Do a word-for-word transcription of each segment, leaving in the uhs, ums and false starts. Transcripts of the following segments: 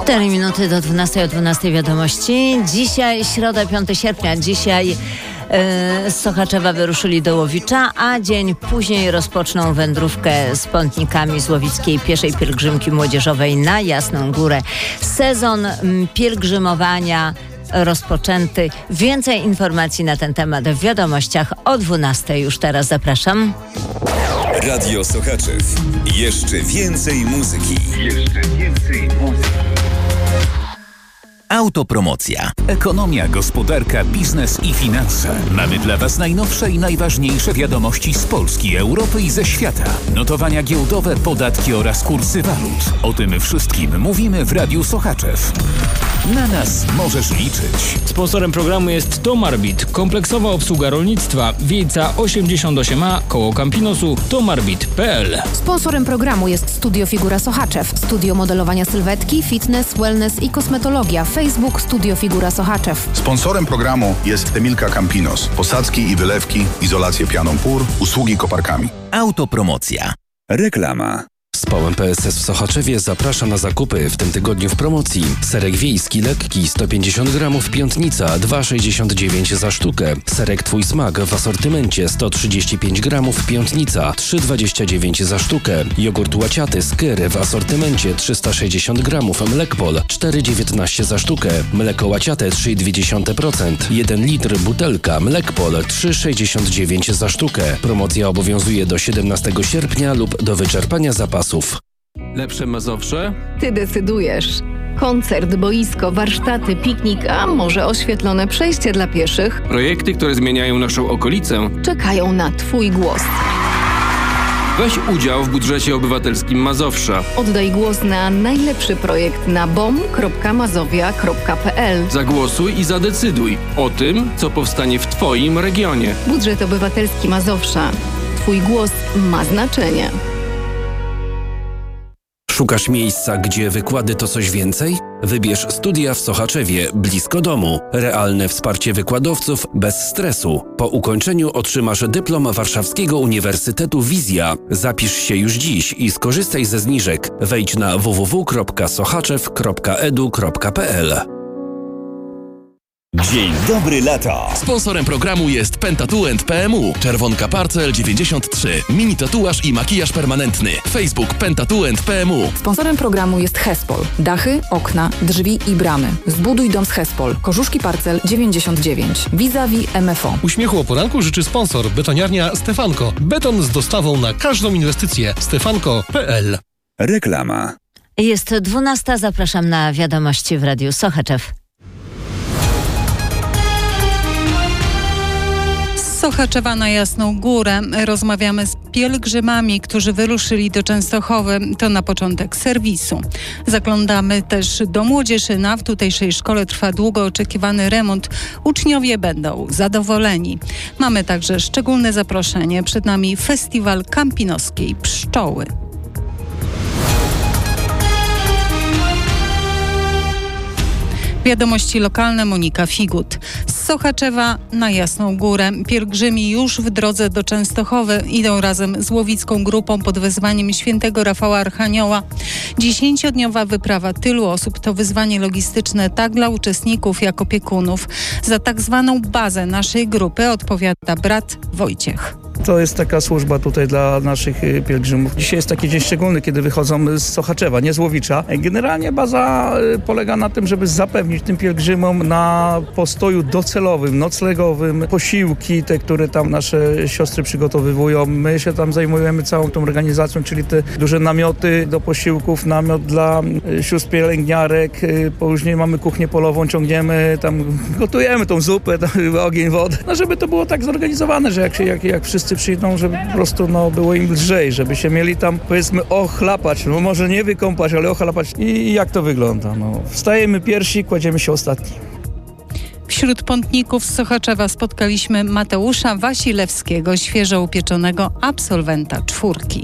cztery minuty do dwunastej, o dwunastej wiadomości. Dzisiaj środa, piątego sierpnia. Dzisiaj yy, z Sochaczewa wyruszyli do Łowicza, a dzień później rozpoczną wędrówkę z pątnikami z Łowickiej Pieszej Pielgrzymki Młodzieżowej na Jasną Górę. Sezon m, pielgrzymowania rozpoczęty. Więcej informacji na ten temat w wiadomościach o dwunastej. Już teraz zapraszam. Radio Sochaczew. Jeszcze więcej muzyki. Jeszcze więcej muzyki. Autopromocja. Ekonomia, gospodarka, biznes i finanse. Mamy dla Was najnowsze i najważniejsze wiadomości z Polski, Europy i ze świata. Notowania giełdowe, podatki oraz kursy walut. O tym wszystkim mówimy w Radiu Sochaczew. Na nas możesz liczyć. Sponsorem programu jest Tomarbit, kompleksowa obsługa rolnictwa, Wiejca osiemdziesiąt osiem A, koło Campinosu, tomarbit kropka p l. Sponsorem programu jest Studio Figura Sochaczew, studio modelowania sylwetki, fitness, wellness i kosmetologia. Facebook Studio Figura Sochaczew. Sponsorem programu jest Emilka Campinos, posadzki i wylewki, izolację pianą pór, usługi koparkami. Autopromocja. Reklama. Spałem P S S w Sochaczewie zaprasza na zakupy w tym tygodniu w promocji. Serek wiejski lekki sto pięćdziesiąt gramów Piątnica dwa sześćdziesiąt dziewięć za sztukę. Serek Twój smak w asortymencie sto trzydzieści pięć gramów Piątnica trzy dwadzieścia dziewięć za sztukę. Jogurt łaciaty Skyr w asortymencie trzysta sześćdziesiąt gramów Mlekpol cztery dziewiętnaście za sztukę. Mleko łaciate trzy przecinek dwa procent. jeden litr butelka Mlekpol trzy sześćdziesiąt dziewięć za sztukę. Promocja obowiązuje do siedemnastego sierpnia lub do wyczerpania zapasów. Lepsze Mazowsze? Ty decydujesz. Koncert, boisko, warsztaty, piknik, a może oświetlone przejście dla pieszych? Projekty, które zmieniają naszą okolicę, czekają na Twój głos. Weź udział w budżecie obywatelskim Mazowsza. Oddaj głos na najlepszy projekt na bom kropka mazowia kropka p l. Zagłosuj i zadecyduj o tym, co powstanie w Twoim regionie. Budżet obywatelski Mazowsza. Twój głos ma znaczenie. Szukasz miejsca, gdzie wykłady to coś więcej? Wybierz studia w Sochaczewie, blisko domu. Realne wsparcie wykładowców bez stresu. Po ukończeniu otrzymasz dyplom Warszawskiego Uniwersytetu Wizja. Zapisz się już dziś i skorzystaj ze zniżek. Wejdź na w w w kropka sochaczew kropka e d u kropka p l. Dzień dobry lata. Sponsorem programu jest Pentatu and P M U. Czerwonka Parcel dziewięćdziesiąt trzy. Mini tatuaż i makijaż permanentny. Facebook Pentatu and P M U. Sponsorem programu jest Hespol. Dachy, okna, drzwi i bramy. Zbuduj dom z Hespol. Korzuszki Parcel dziewięćdziesiąt dziewięć. Vis-a-vis M F O. Uśmiechu o poranku życzy sponsor. Betoniarnia Stefanko. Beton z dostawą na każdą inwestycję. stefanko kropka p l. Reklama. Jest dwunasta. Zapraszam na wiadomości w Radiu Sochaczew. Sochaczewa na Jasną Górę. Rozmawiamy z pielgrzymami, którzy wyruszyli do Częstochowy. To na początek serwisu. Zaglądamy też do Młodzieszyna. W tutejszej szkole trwa długo oczekiwany remont. Uczniowie będą zadowoleni. Mamy także szczególne zaproszenie. Przed nami Festiwal Campinoskiej Pszczoły. Wiadomości lokalne, Monika Figut. Z Sochaczewa na Jasną Górę. Pielgrzymi już w drodze do Częstochowy idą razem z łowicką grupą pod wezwaniem świętego Rafała Archanioła. Dziesięciodniowa wyprawa tylu osób to wyzwanie logistyczne tak dla uczestników, jak opiekunów. Za tak zwaną bazę naszej grupy odpowiada brat Wojciech. To jest taka służba tutaj dla naszych pielgrzymów. Dzisiaj jest taki dzień szczególny, kiedy wychodzą z Sochaczewa, nie z Łowicza. Generalnie baza polega na tym, żeby zapewnić tym pielgrzymom na postoju docelowym, noclegowym, posiłki, te, które tam nasze siostry przygotowywują. My się tam zajmujemy całą tą organizacją, czyli te duże namioty do posiłków, namiot dla sióstr pielęgniarek, później mamy kuchnię polową, ciągniemy, tam gotujemy tą zupę, tam ogień, wodę. No żeby to było tak zorganizowane, że jak, się, jak, jak wszyscy przyjdą, żeby po prostu no, było im lżej, żeby się mieli tam, powiedzmy, ochlapać, no może nie wykąpać, ale ochlapać. I jak to wygląda? No, wstajemy pierwsi, kładziemy się ostatni. Wśród pątników z Sochaczewa spotkaliśmy Mateusza Wasilewskiego, świeżo upieczonego absolwenta czwórki.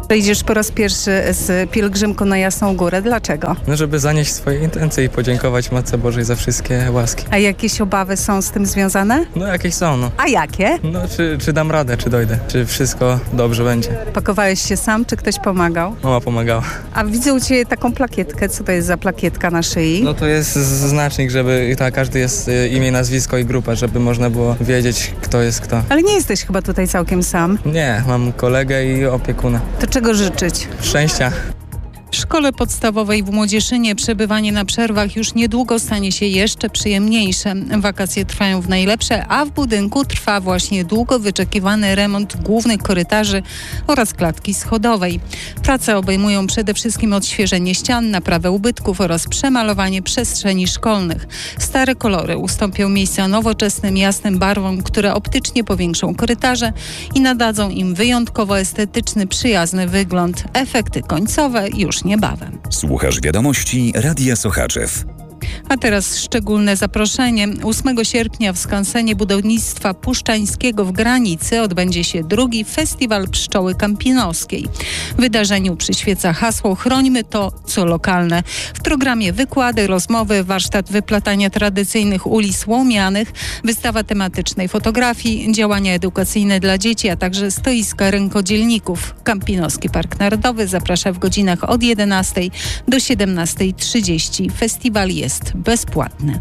To idziesz po raz pierwszy z pielgrzymką na Jasną Górę. Dlaczego? No, żeby zanieść swoje intencje i podziękować Matce Bożej za wszystkie łaski. A jakieś obawy są z tym związane? No jakieś są, no. A jakie? No czy, czy dam radę, czy dojdę, czy wszystko dobrze będzie. Pakowałeś się sam, czy ktoś pomagał? Mama pomagała. A widzę u Ciebie taką plakietkę. Co to jest za plakietka na szyi? No to jest znacznik, żeby tak, każdy jest imię, nazwisko i grupa, żeby można było wiedzieć, kto jest kto. Ale nie jesteś chyba tutaj całkiem sam. Nie, mam kolegę i opiekuna. To czego życzyć? Szczęścia. W szkole podstawowej w Młodzieszynie przebywanie na przerwach już niedługo stanie się jeszcze przyjemniejsze. Wakacje trwają w najlepsze, a w budynku trwa właśnie długo wyczekiwany remont głównych korytarzy oraz klatki schodowej. Prace obejmują przede wszystkim odświeżenie ścian, naprawę ubytków oraz przemalowanie przestrzeni szkolnych. Stare kolory ustąpią miejsca nowoczesnym, jasnym barwom, które optycznie powiększą korytarze i nadadzą im wyjątkowo estetyczny, przyjazny wygląd. Efekty końcowe już niebawem. Słuchasz wiadomości Radia Sochaczew. A teraz szczególne zaproszenie. ósmego sierpnia w skansenie budownictwa puszczańskiego w Granicy odbędzie się drugi Festiwal Pszczoły Kampinoskiej. Wydarzeniu przyświeca hasło „Chrońmy to, co lokalne”. W programie wykłady, rozmowy, warsztat wyplatania tradycyjnych ulis łomianych, wystawa tematycznej fotografii, działania edukacyjne dla dzieci, a także stoiska rękodzielników. Kampinoski Park Narodowy zaprasza w godzinach od jedenastej do siedemnastej trzydzieści. Festiwal jest bezpłatny.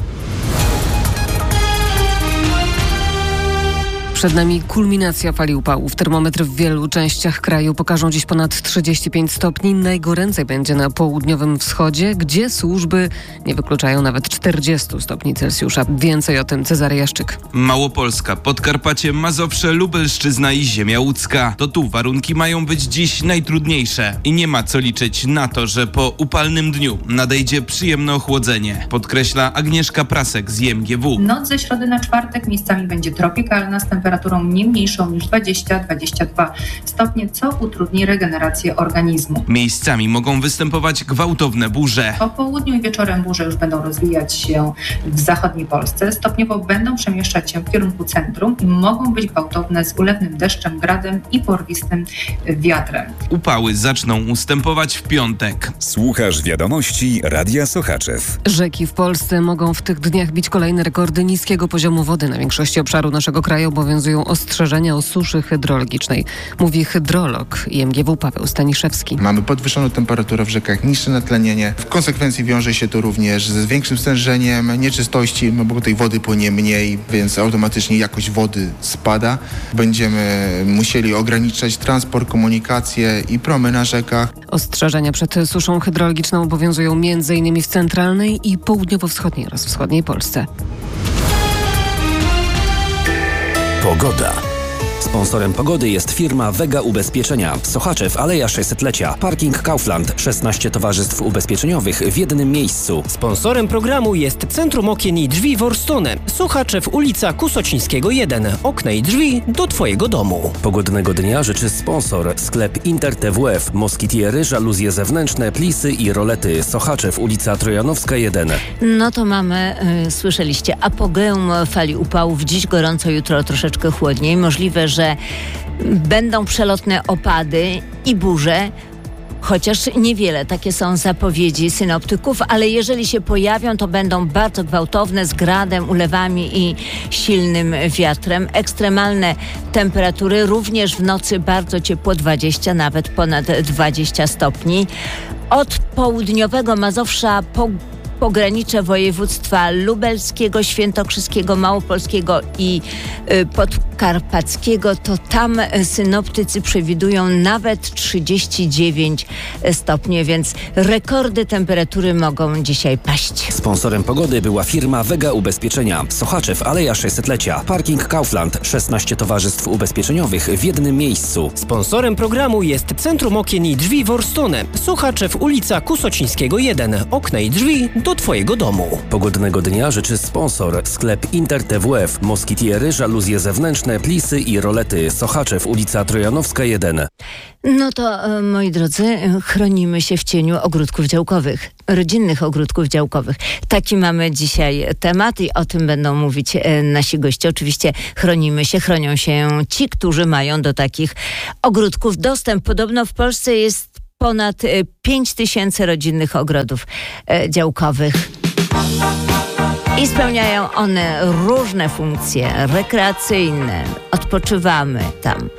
Przed nami kulminacja fali upałów. Termometry w wielu częściach kraju pokażą dziś ponad trzydzieści pięć stopni. Najgoręcej będzie na południowym wschodzie, gdzie służby nie wykluczają nawet czterdzieści stopni Celsjusza. Więcej o tym Cezary Jaszczyk. Małopolska, Podkarpacie, Mazowsze, Lubelszczyzna i ziemia łódzka. To tu warunki mają być dziś najtrudniejsze. I nie ma co liczyć na to, że po upalnym dniu nadejdzie przyjemne ochłodzenie. Podkreśla Agnieszka Prasek z I M G W. Noc ze środy na czwartek miejscami będzie tropikalna z temperaturą nie mniejszą niż dwadzieścia do dwudziestu dwóch stopni, co utrudni regenerację organizmu. Miejscami mogą występować gwałtowne burze. Po południu i wieczorem burze już będą rozwijać się w zachodniej Polsce. Stopniowo będą przemieszczać się w kierunku centrum i mogą być gwałtowne z ulewnym deszczem, gradem i porwistym wiatrem. Upały zaczną ustępować w piątek. Słuchasz wiadomości Radia Sochaczew. Rzeki w Polsce mogą w tych dniach bić kolejne rekordy niskiego poziomu wody. Na większości obszaru naszego kraju obowiązują ostrzeżenia o suszy hydrologicznej. Mówi hydrolog I M G W Paweł Staniszewski. Mamy podwyższoną temperaturę w rzekach, niższe natlenienie. W konsekwencji wiąże się to również z większym stężeniem nieczystości, no bo tej wody płynie mniej, więc automatycznie jakość wody spada. Będziemy musieli ograniczać transport, komunikację i promy na rzekach. Ostrzeżenia przed suszą hydrologiczną obowiązują m.in. w centralnej i południowo-wschodniej oraz wschodniej Polsce. Pogoda. Sponsorem pogody jest firma Vega Ubezpieczenia. Sochaczew, Aleja sześćsetlecia. Parking Kaufland. szesnaście towarzystw ubezpieczeniowych w jednym miejscu. Sponsorem programu jest Centrum Okien i Drzwi Worstone. Sochaczew, ulica Kusocińskiego jeden. Okna i drzwi do Twojego domu. Pogodnego dnia życzy sponsor. Sklep Inter T W F. Moskitiery, żaluzje zewnętrzne, plisy i rolety. Sochaczew, ulica Trojanowska jeden. No to mamy, y, słyszeliście, apogeum fali upałów. Dziś gorąco, jutro troszeczkę chłodniej. Możliwe, że będą przelotne opady i burze, chociaż niewiele. Takie są zapowiedzi synoptyków, ale jeżeli się pojawią, to będą bardzo gwałtowne, z gradem, ulewami i silnym wiatrem. Ekstremalne temperatury, również w nocy bardzo ciepło, dwadzieścia, nawet ponad dwadzieścia stopni. Od południowego Mazowsza po pogranicze województwa lubelskiego, świętokrzyskiego, małopolskiego i y, podkarpackiego, to tam synoptycy przewidują nawet trzydzieści dziewięć stopni, więc rekordy temperatury mogą dzisiaj paść. Sponsorem pogody była firma Vega Ubezpieczenia. Sochaczew, Aleja sześćsetlecia. Parking Kaufland. szesnaście towarzystw ubezpieczeniowych w jednym miejscu. Sponsorem programu jest Centrum Okien i Drzwi Worstone. Sochaczew, ulica Kusocińskiego jeden. Okna i drzwi do do Twojego domu. Pogodnego dnia życzy sponsor. Sklep Inter T W F. Moskitiery, żaluzje zewnętrzne, plisy i rolety. Sochaczew, ulica Trojanowska jeden. No to, e, moi drodzy, chronimy się w cieniu ogródków działkowych, rodzinnych ogródków działkowych. Taki mamy dzisiaj temat i o tym będą mówić e, nasi goście. Oczywiście chronimy się, chronią się ci, którzy mają do takich ogródków dostęp. Podobno w Polsce jest ponad pięć tysięcy rodzinnych ogrodów e, działkowych. I spełniają one różne funkcje rekreacyjne. Odpoczywamy tam,